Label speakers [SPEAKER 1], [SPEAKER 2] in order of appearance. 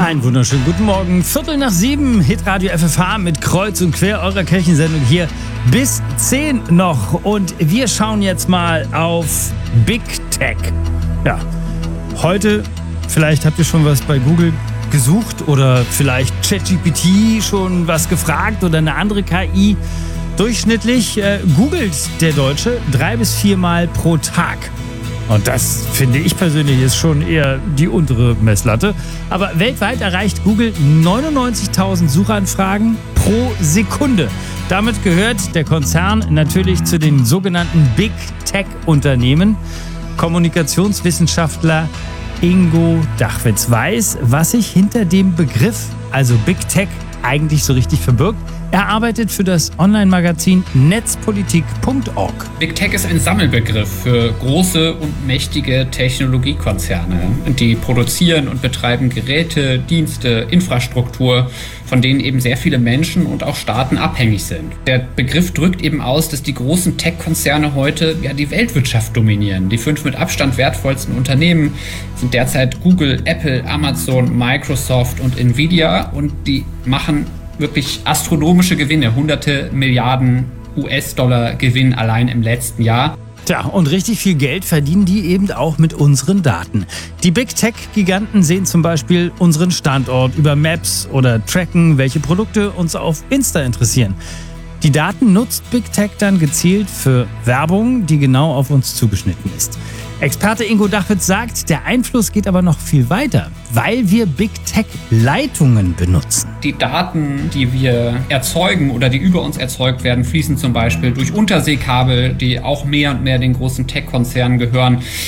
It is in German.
[SPEAKER 1] Einen wunderschönen guten Morgen. 6:15, Hitradio FFH mit Kreuz und Quer, eurer Kirchensendung hier bis 10 noch. Und wir schauen jetzt mal auf Big Tech. Ja, heute, vielleicht habt ihr schon was bei Google gesucht oder vielleicht ChatGPT schon was gefragt oder eine andere KI. Durchschnittlich googelt der Deutsche 3 bis 4 Mal pro Tag. Und das, finde ich persönlich, ist schon eher die untere Messlatte. Aber weltweit erreicht Google 99.000 Suchanfragen pro Sekunde. Damit gehört der Konzern natürlich zu den sogenannten Big Tech-Unternehmen. Kommunikationswissenschaftler Ingo Dachwitz weiß, was sich hinter dem Begriff, also Big Tech, eigentlich so richtig verbirgt. Er arbeitet für das Online-Magazin netzpolitik.org.
[SPEAKER 2] Big Tech ist ein Sammelbegriff für große und mächtige Technologiekonzerne. Die produzieren und betreiben Geräte, Dienste, Infrastruktur, von denen eben sehr viele Menschen und auch Staaten abhängig sind. Der Begriff drückt eben aus, dass die großen Tech-Konzerne heute die Weltwirtschaft dominieren. Die 5 mit Abstand wertvollsten Unternehmen sind derzeit Google, Apple, Amazon, Microsoft und Nvidia, und die machen wirklich astronomische Gewinne, hunderte Milliarden US-Dollar Gewinn allein im letzten Jahr.
[SPEAKER 1] Tja, und richtig viel Geld verdienen die eben auch mit unseren Daten. Die Big Tech-Giganten sehen zum Beispiel unseren Standort über Maps oder tracken, welche Produkte uns auf Insta interessieren. Die Daten nutzt Big Tech dann gezielt für Werbung, die genau auf uns zugeschnitten ist. Experte Ingo Dachwitz sagt, der Einfluss geht aber noch viel weiter, weil wir Big Tech-Leitungen benutzen.
[SPEAKER 2] Die Daten, die wir erzeugen oder die über uns erzeugt werden, fließen zum Beispiel durch Unterseekabel, die auch mehr und mehr den großen Tech-Konzernen gehören.